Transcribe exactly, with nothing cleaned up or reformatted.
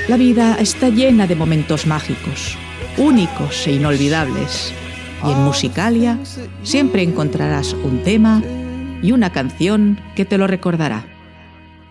La vida está llena de momentos mágicos, únicos e inolvidables. Y en Musicalia siempre encontrarás un tema y una canción que te lo recordará.